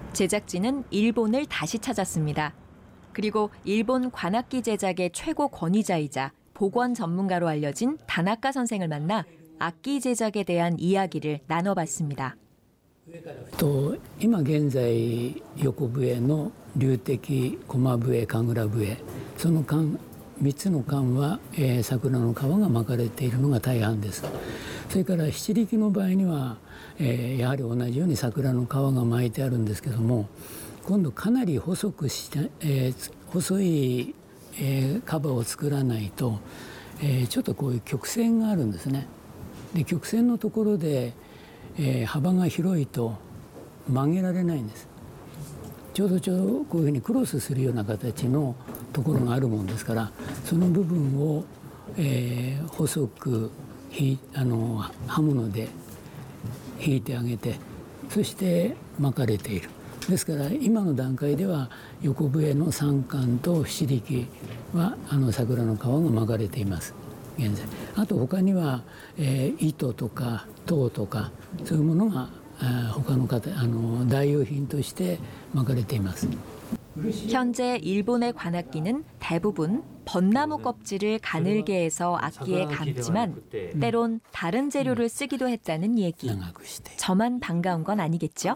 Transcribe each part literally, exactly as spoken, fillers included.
제작진은 일본을 다시 찾았습니다. 그리고 일본 관악기 제작의 최고 권위자이자 복원 전문가로 알려진 다나카 선생을 만나 악기 제작에 대한 이야기를 나눠봤습니다. と今現在横笛の龍笛、駒笛、神楽笛、その管みっつの管は、えー、桜の皮が巻かれているのが大半です。それから七力の場合には、えー、やはり同じように桜の皮が巻いてあるんですけども、今度かなり細くした、えー、細い、えー、カバを作らないと、えー、ちょっとこういう曲線があるんですね。で曲線のところでえー、幅が広いと曲げられないんです。ちょうどちょうどこういうふうにクロスするような形のところがあるもんですから、その部分を、えー、細くひあの刃物で引いてあげて、そして巻かれている。ですから今の段階では横笛の三管と七力はあの桜の皮が巻かれています。現在あと他には、えー、糸とか籐とかそういうものが他の方あの代用品として巻かれています。 현재 일본의 관악기는 대부분 벚나무 껍질을 가늘게 해서 악기에 감지만 때론 다른 재료를 쓰기도 했다는 얘기. 저만 반가운 건 아니겠죠?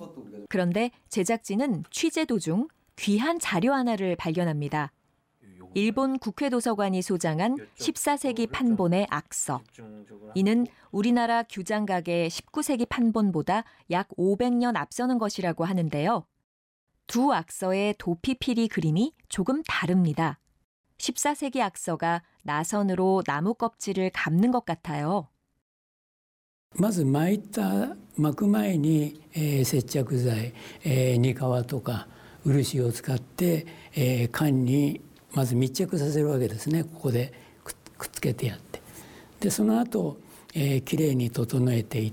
그런데 제작진은 취재 도중 귀한 자료 하나를 발견합니다. 일본 국회도서관이 소장한 십사 세기 판본의 악서. 이는 우리나라 규장각의 십구 세기 판본보다 약 오백 년 앞서는 것이라고 하는데요. 두 악서의 도피피리 그림이 조금 다릅니다. 십사 세기 악서가 나선으로 나무 껍질을 감는 것 같아요. まず巻いた巻く前に、えー、接着剤、えー、に革とか漆を使って、えー、管にまず密着させるわけですね。ここでくっつけてやって、でその後、えー、きれいに整えていって、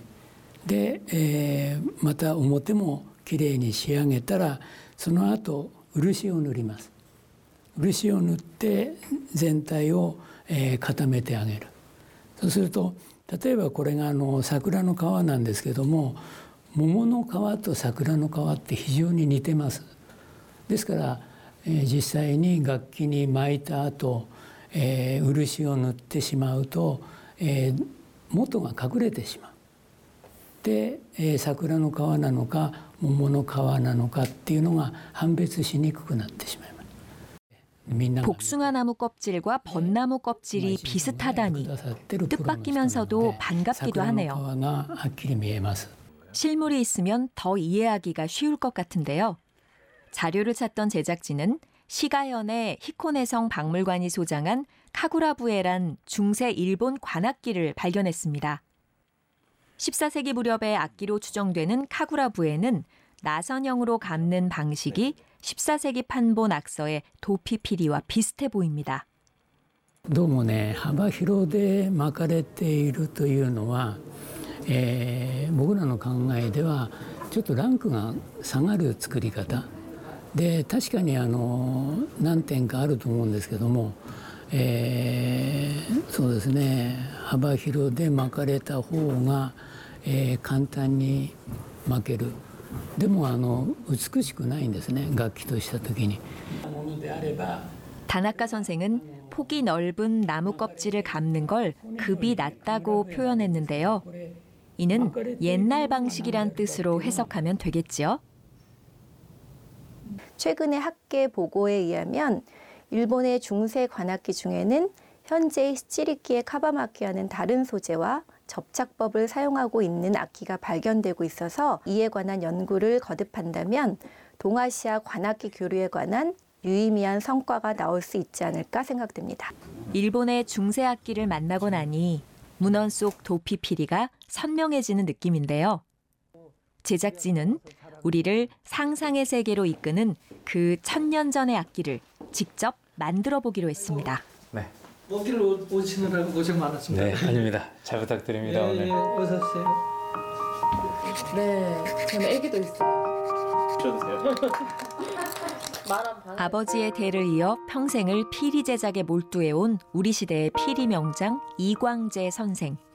で、えー、また表もきれいに仕上げたら、その後漆を塗ります。漆を塗って全体を、えー、固めてあげる。そうすると例えばこれがあの桜の皮なんですけども、桃の皮と桜の皮って非常に似てます。ですから、えー、実際に楽器に巻いた後、えー、漆を塗ってしまうと、えー、元が隠れてしまう。で、えー、桜の皮なのか桃の皮なのかっていうのが判別しにくくなってしまいます。 복숭아나무 껍질과 벚나무 껍질이 비슷하다니 뜻밖이면서도 반갑기도 하네요. 실물이 있으면 더 이해하기가 쉬울 것 같은데요. 자료를 찾던 제작진은 시가현의 히코네성 박물관이 소장한 카구라부에란 중세 일본 관악기를 발견했습니다. 십사 세기 무렵의 악기로 추정되는 카구라부에는 나선형으로 감는 방식이 십사 세기 판본 악서의 도피피리와 비슷해 보입니다. どうもね、幅広で巻かれているというのは、えー、僕らの考えではちょっとランクが下がる作り方で、確かにあの何点かあると思うんですけども、えー、そうですね、幅広で巻かれた方が、えー、簡単に巻ける。 でもあの美しくないんですね。楽器とした時に。 다나카 선생은 폭이 넓은 나무 껍질을 감는 걸 급이 낮다고 표현했는데요. 이는 옛날 방식이란 뜻으로 해석하면 되겠지요. 최근의 학계 보고에 의하면 일본의 중세 관악기 중에는 현재의 시치리키의 카바마키와는 다른 소재와 접착법을 사용하고 있는 악기가 발견되고 있어서 이에 관한 연구를 거듭한다면 동아시아 관악기 교류에 관한 유의미한 성과가 나올 수 있지 않을까 생각됩니다. 일본의 중세 악기를 만나고 나니 문헌 속 도피피리가 선명해지는 느낌인데요. 제작진은 우리를 상상의 세계로 이끄는 그 천년 전의 악기를 직접 만들어 보기로 했습니다. 네. 오길 오시느라고 고생 많았습니다. 네, 아닙니다. 잘 부탁드립니다. 네, 오늘. 네, 어서 오세요. 네, 저는 애기도 있어요. 주세요. 아버지의 대를 이어 평생을 피리 제작에 몰두해온 우리 시대의 피리 명장 이광재 선생.